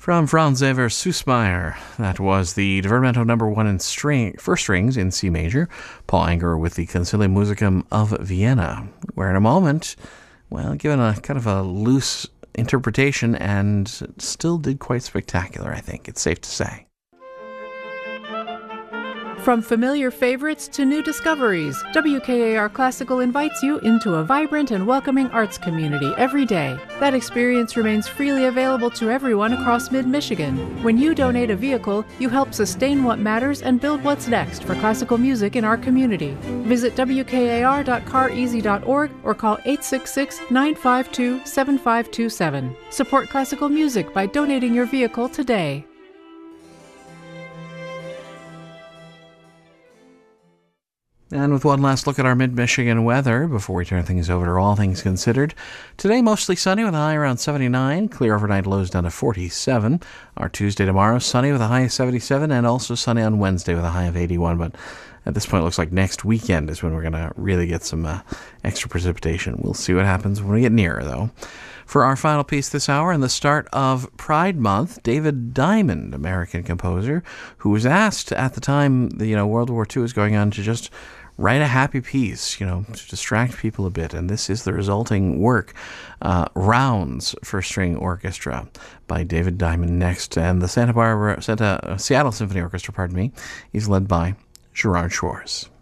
From Franz Xaver Süssmayr, that was the Divertimento number 1 in first strings in C major, Paul Angerer with the Consiglium Musicum of Vienna, where in a moment, well, given a kind of a loose interpretation and still did quite spectacular, I think it's safe to say. From familiar favorites to new discoveries, WKAR Classical invites you into a vibrant and welcoming arts community every day. That experience remains freely available to everyone across mid-Michigan. When you donate a vehicle, you help sustain what matters and build what's next for classical music in our community. Visit wkar.careasy.org or call 866-952-7527. Support classical music by donating your vehicle today. And with one last look at our mid-Michigan weather before we turn things over to All Things Considered. Today, mostly sunny with a high around 79. Clear overnight, lows down to 47. Our Tuesday tomorrow, sunny with a high of 77, and also sunny on Wednesday with a high of 81. But at this point, it looks like next weekend is when we're going to really get some extra precipitation. We'll see what happens when we get nearer, though. For our final piece this hour and the start of Pride Month, David Diamond, American composer, who was asked at the time World War II was going on to just write a happy piece, to distract people a bit. And this is the resulting work, Rounds for String Orchestra by David Diamond next. And the Seattle Symphony Orchestra, is led by Gerard Schwartz.